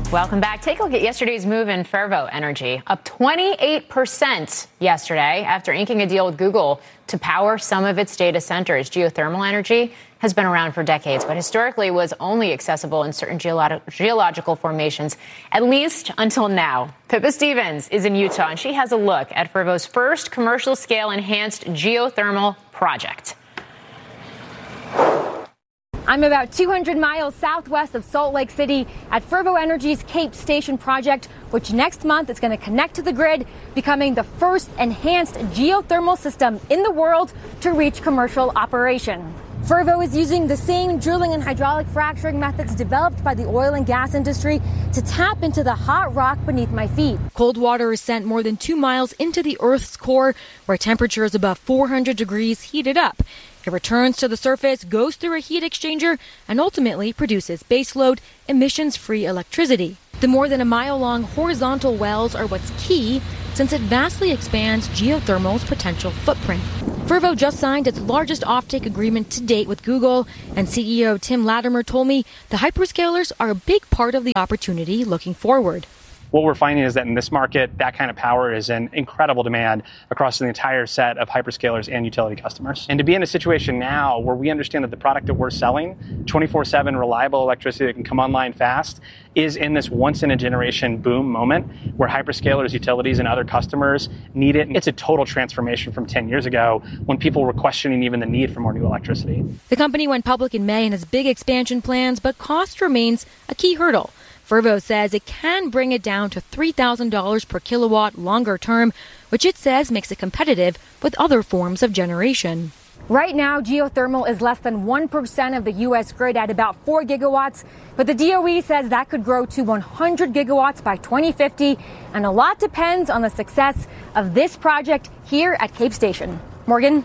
Welcome back. Take a look at yesterday's move in Fervo Energy, up 28% yesterday after inking a deal with Google to power some of its data centers. Geothermal energy has been around for decades, but historically was only accessible in certain geological formations, at least until now. Pippa Stevens is in Utah, and she has a look at Fervo's first commercial-scale enhanced geothermal project. I'm about 200 miles southwest of Salt Lake City at Fervo Energy's Cape Station project, which next month is going to connect to the grid, becoming the first enhanced geothermal system in the world to reach commercial operation. Fervo is using the same drilling and hydraulic fracturing methods developed by the oil and gas industry to tap into the hot rock beneath my feet. Cold water is sent more than 2 miles into the Earth's core, where temperatures above 400 degrees heat it up. It returns to the surface, goes through a heat exchanger, and ultimately produces baseload, emissions-free electricity. The more than a mile-long horizontal wells are what's key, since it vastly expands geothermal's potential footprint. Fervo just signed its largest offtake agreement to date with Google, and CEO Tim Latimer told me the hyperscalers are a big part of the opportunity looking forward. What we're finding is that in this market, that kind of power is in incredible demand across the entire set of hyperscalers and utility customers. And to be in a situation now where we understand that the product that we're selling, 24/7 reliable electricity that can come online fast, is in this once-in-a-generation boom moment where hyperscalers, utilities, and other customers need it. It's a total transformation from 10 years ago when people were questioning even the need for more new electricity. The company went public in May and has big expansion plans, but cost remains a key hurdle. Fervo says it can bring it down to $3,000 per kilowatt longer term, which it says makes it competitive with other forms of generation. Right now, geothermal is less than 1% of the U.S. grid at about 4 gigawatts, but the DOE says that could grow to 100 gigawatts by 2050, and a lot depends on the success of this project here at Cape Station. Morgan?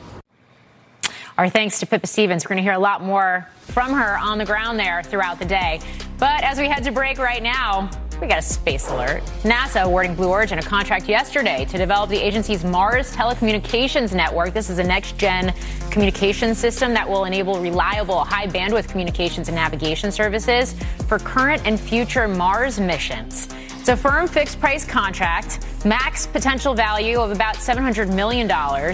Our thanks to Pippa Stevens. We're going to hear a lot more from her on the ground there throughout the day. But as we head to break right now, we got a space alert. NASA awarding Blue Origin a contract yesterday to develop the agency's Mars telecommunications network. This is a next-gen communication system that will enable reliable, high-bandwidth communications and navigation services for current and future Mars missions. It's a firm fixed-price contract, max potential value of about $700 million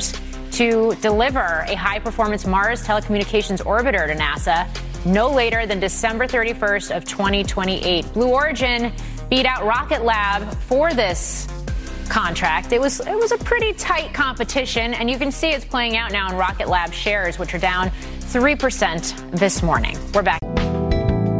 to deliver a high-performance Mars telecommunications orbiter to NASA no later than December 31st of 2028. Blue Origin beat out Rocket Lab for this contract. It was a pretty tight competition, and you can see it's playing out now in Rocket Lab shares, which are down 3% this morning. We're back.